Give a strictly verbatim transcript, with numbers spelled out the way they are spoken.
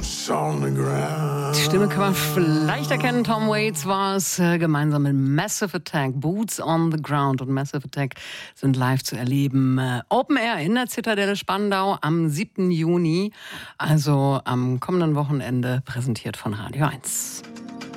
boots on the ground. Die Stimme kann man vielleicht erkennen. Tom Waits war es äh, gemeinsam mit Massive Attack. Boots on the Ground und Massive Attack sind live zu erleben. Äh, Open Air in der Zitadelle Spandau am siebten Juni. Also am kommenden Wochenende, präsentiert von Radio eins.